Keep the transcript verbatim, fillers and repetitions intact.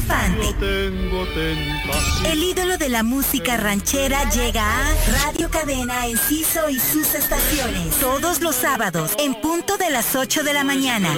Infante. El ídolo de la música ranchera llega a Radio Cadena Enciso y sus estaciones. Todos los sábados, en punto de las ocho de la mañana.